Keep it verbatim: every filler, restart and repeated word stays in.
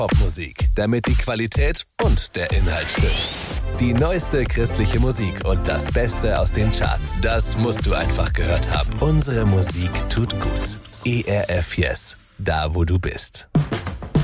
Popmusik, damit die Qualität und der Inhalt stimmt. Die neueste christliche Musik und das Beste aus den Charts, das musst du einfach gehört haben. Unsere Musik tut gut. E R F Yes, da wo du bist.